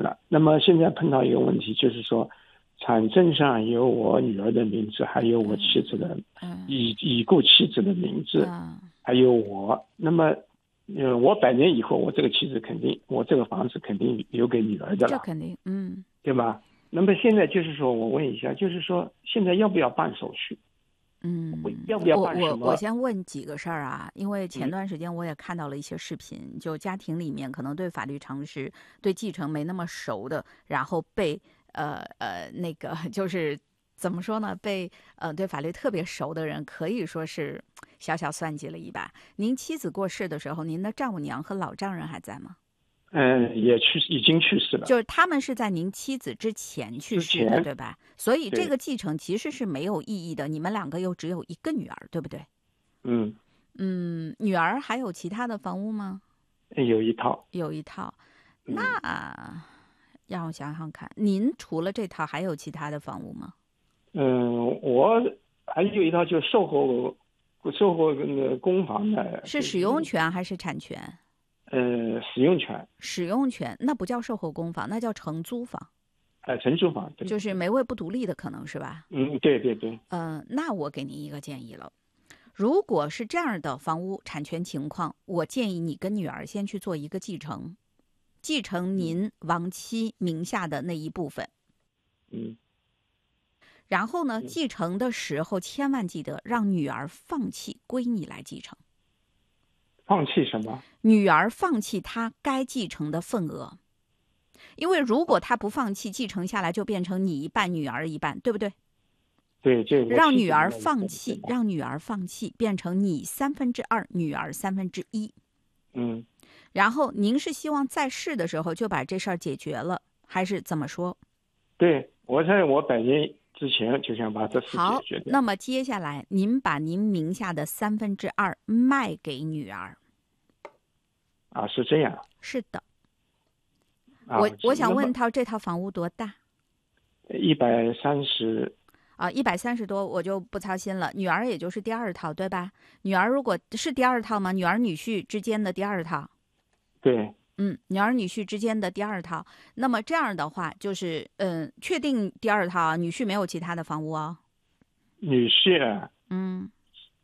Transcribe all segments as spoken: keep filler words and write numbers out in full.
了。那么现在碰到一个问题，就是说产证上有我女儿的名字，还有我妻子的、嗯、已已故妻子的名字、嗯、还有我。那么呃，我百年以后，我这个妻子肯定，我这个房子肯定留给女儿的了， 这肯定，嗯， 对吧？那么现在就是说，我问一下，就是说现在要不要办手续？ 嗯， 要不要办什么？ 我我我先问几个事儿啊，因为前段时间我也看到了一些视频，嗯、就家庭里面可能对法律常识、对继承没那么熟的，然后被呃呃那个就是怎么说呢？被呃对法律特别熟的人，可以说是小小算计了一把。您妻子过世的时候，您的丈母娘和老丈人还在吗？ 嗯，也去已经去世了。 就是他们是在您妻子之前去世的，对吧？所以这个继承其实是没有意义的。你们两个又只有一个女儿，对不对？ 嗯嗯，女儿还有其他的房屋吗？ 有一套， 有一套。那、嗯、让我想想看，您除了这套还有其他的房屋吗？ 嗯，我还有一套就售后售后那个公房的， 是使用权还是产权？ 呃，使用权。 使用权那不叫售后公房，那叫承租房。 呃，承租房，对， 就是煤位不独立的，可能是吧？ 嗯，对对对。 嗯、呃，那我给您一个建议了。如果是这样的房屋产权情况，我建议你跟女儿先去做一个继承，继承您亡妻名下的那一部分。 嗯。 然后呢，继承的时候千万记得让女儿放弃归你来继承。 放弃什么？ 女儿放弃她该继承的份额，因为如果她不放弃，继承下来就变成你一半，女儿一半，对不对？ 对，这让女儿放弃，让女儿放弃，变成你三分之二，女儿三分之一。 嗯。 然后您是希望在世的时候就把这事儿解决了，还是怎么说？ 对，我在我百年之前就想把这事解决掉。 好，那么接下来您把您名下的三分之二卖给女儿。 啊，是这样。 是的。 啊、 我我想问套这套房屋多大？ 一百三十。 啊，一百三十多，我就不操心了。女儿也就是第二套，对吧？女儿如果是第二套吗？女儿女婿之间的第二套。 对。 嗯，女儿女婿之间的第二套。那么这样的话，就是嗯，确定第二套，女婿没有其他的房屋哦。 女婿。 嗯。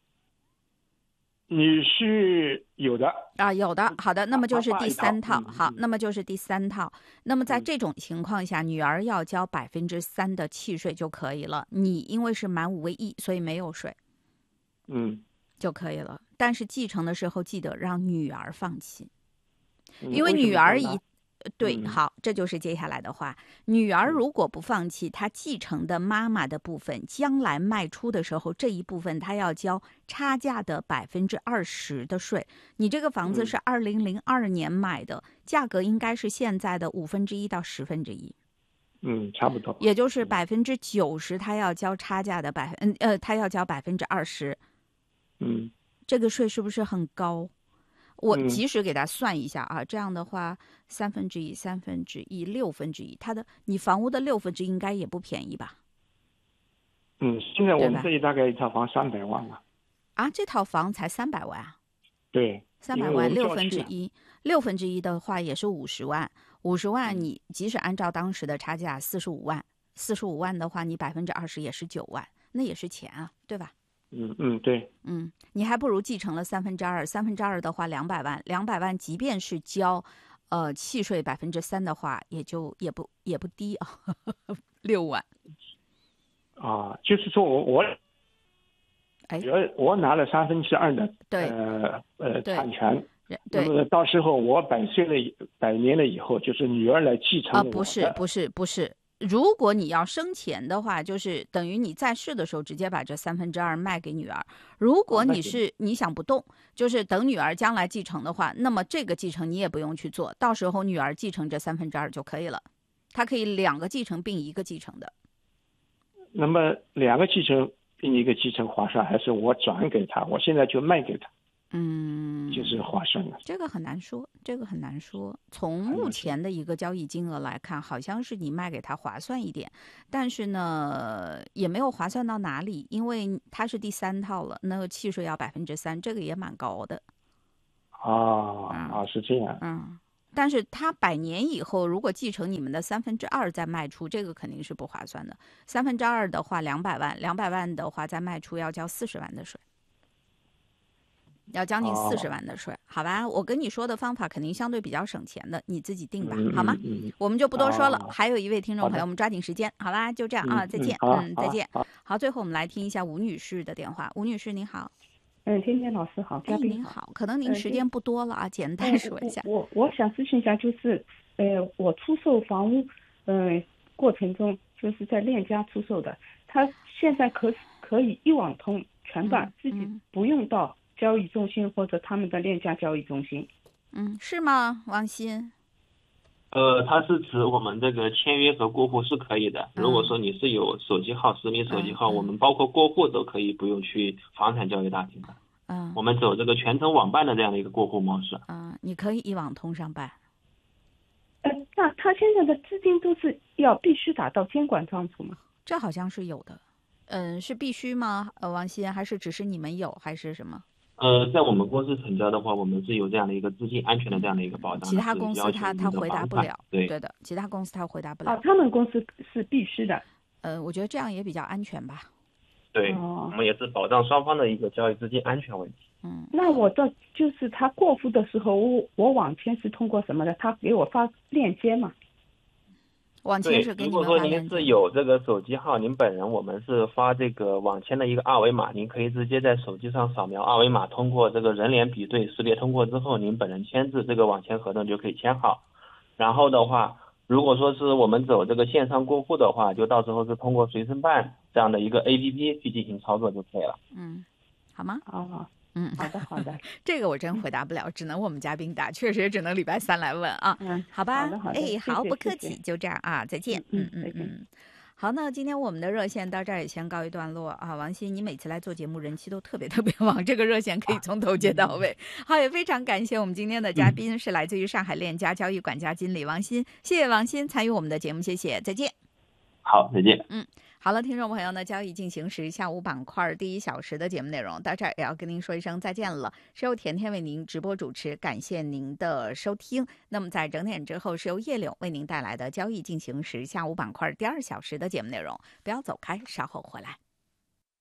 女婿有的啊，有的。好的，那么就是第三套。 嗯、 好，那么就是第三套。那么在这种情况下，嗯、女儿要交百分之三的契税就可以了。你因为是满五为一，所以没有税， 嗯， 就可以了。但是继承的时候记得让女儿放弃， 嗯、 因为女儿一。对， 嗯、 好，这就是接下来的话。女儿如果不放弃，她继承的妈妈的部分，将来卖出的时候，这一部分她要交差价的百分之二十的税。你这个房子是二零零二年买的，嗯、价格应该是现在的五分之一到十分之一。 嗯，差不多。 也就是百分之九十，她要交差价的百分，呃，她要交百分之二十。 嗯， 这个税是不是很高？我及时给他算一下啊，嗯、这样的话，三分之一、三分之一、六分之一，它的你房屋的六分之一应该也不便宜吧？ 嗯，现在我们这里大概一套房三百万了。 啊，这套房才三百万啊？ 对， 三百万六分之一，六分之一的话也是五十万，五十万你即使按照当时的差价四十五万，四十五万的话，你百分之二十也是九万，那也是钱啊，对吧？ 嗯嗯，对， 嗯，你还不如继承了三分之二，三分之二的话两百万，两百万即便是交，呃，契税百分之三的话，也就也不也不低啊，六万。 啊，就是说我我， 哎， 我拿了三分之二的对呃呃产权， 对， 那么到时候我百岁了，百年了以后，就是女儿来继承我的。 啊，不是不是不是。如果你要生前的话，就是等于你在世的时候直接把这三分之二卖给女儿。如果你是你想不动，就是等女儿将来继承的话，那么这个继承你也不用去做，到时候女儿继承这三分之二就可以了。她可以两个继承并一个继承的。 那么两个继承并一个继承划算，还是我转给她，我现在就卖给她？ 嗯， 就是划算了。 这个很难说，这个很难说。从目前的一个交易金额来看，好像是你卖给他划算一点，但是呢，也没有划算到哪里，因为它是第三套了，那个契税要百分之三，这个也蛮高的。 啊啊，是这样。 嗯， 但是他百年以后如果继承你们的三分之二再卖出，这个肯定是不划算的。三分之二的话两百万，两百万的话再卖出要交四十万的税。要将近四十万的税，哦、好吧？我跟你说的方法肯定相对比较省钱的，你自己定吧， 嗯、 好吗？ 嗯、 我们就不多说了。 哦、 还有一位听众朋友，我们抓紧时间，好吧？就这样啊，再见， 嗯， 嗯再见。好，好最后我们来听一下吴女士的电话。吴女士您好， 嗯，天天老师好，嘉宾好。哎，您好，可能您时间不多了啊，呃、简单说一下。 我我我想咨询一下，就是呃，我出售房屋，呃，过程中就是在链家出售的，他现在可可以一网通全办，嗯、自己不用到交易中心或者他们的链家交易中心。 嗯，是吗，王鑫？ 呃，它是指我们这个签约和过户是可以的。如果说你是有手机号、实名手机号， 嗯、 我们包括过户都可以不用去房产交易大厅的。 嗯， 我们走这个全程网办的这样的一个过户模式。 嗯，你可以一网通上办。 呃，那他现在的资金都是要必须打到监管账户吗？ 这好像是有的。嗯，是必须吗？呃，王鑫，还是只是你们有，还是什么？ 呃，在我们公司成交的话，我们是有这样的一个资金安全的这样的一个保障。 其他公司他他回答不了， 对对的，其他公司他回答不了。 啊，他们公司是必须的。 呃，我觉得这样也比较安全吧。 对， 哦、 我们也是保障双方的一个交易资金安全问题。 嗯， 那我的就是他过户的时候，我我网签是通过什么的？他给我发链接嘛？ 网签是给你们发链接。如果说您是有这个手机号，您本人我们是发这个网签的一个二维码，您可以直接在手机上扫描二维码，通过这个人脸比对识别通过之后，您本人签字，这个网签合同就可以签好。然后的话，如果说是我们走这个线上过户的话，就到时候是通过随身办这样的一个 A P P 去进行操作就可以了。 嗯，好吗？ 哦。 嗯， 好的好的， 这个我真回答不了，只能我们嘉宾答，确实也只能礼拜三来问啊。 嗯， 好吧， 好的好的， 哎，好， 谢谢不客气， 谢谢就这样啊，再见。 嗯嗯嗯嗯。好，那今天我们的热线到这儿也先告一段落啊。王鑫，你每次来做节目人气都特别特别旺，这个热线可以从头接到尾。好，也非常感谢我们今天的嘉宾是来自于上海链家交易管家经理王鑫，谢谢王鑫参与我们的节目，谢谢，再见。 好，再见。 嗯。好了，听众朋友呢，交易进行时下午板块第一小时的节目内容到这儿也要跟您说一声再见了，是由甜甜为您直播主持，感谢您的收听。那么在整点之后是由叶柳为您带来的交易进行时下午板块第二小时的节目内容，不要走开，稍后回来。